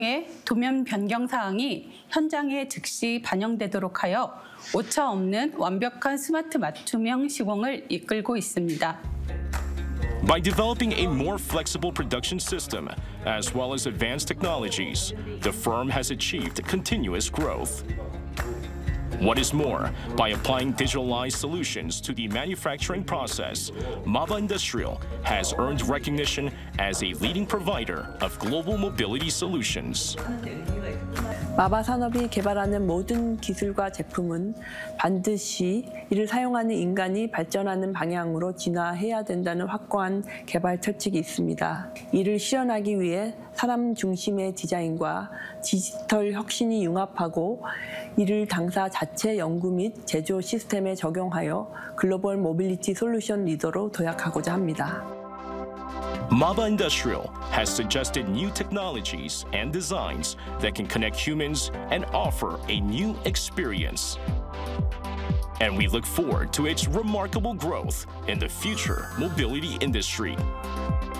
도면 변경 사항이 현장에 즉시 반영되도록 하여 오차 없는 완벽한 스마트 맞춤형 시공을 이끌고 있습니다. By developing a more flexible production system, as well as advanced technologies, the firm has achieved continuous growth. What is more, by applying digitalized solutions to the manufacturing process, MABA Industrial has earned recognition as a leading provider of global mobility solutions. 마바 산업이 개발하는 모든 기술과 제품은 반드시 이를 사용하는 인간이 발전하는 방향으로 진화해야 된다는 확고한 개발 철칙이 있습니다. 이를 실현하기 위해 사람 중심의 디자인과 디지털 혁신이 융합하고 이를 당사 자체 연구 및 제조 시스템에 적용하여 글로벌 모빌리티 솔루션 리더로 도약하고자 합니다. MABA Industrial has suggested new technologies and designs that can connect humans and offer a new experience. And we look forward to its remarkable growth in the future mobility industry.